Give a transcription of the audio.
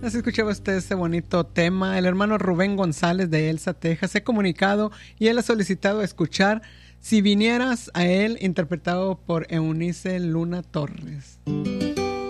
Así escuchaba usted este bonito tema. El hermano Rubén González de Elsa, Texas, se ha comunicado y él ha solicitado escuchar Si vinieras a él, interpretado por Eunice Luna Torres.